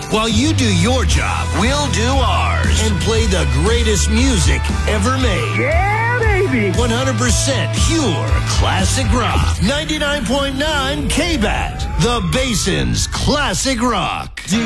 While you do your job, we'll do ours and play the greatest music ever made. Yeah, baby! 100% pure classic rock. 99.9 KBAT, the Basin's Classic Rock.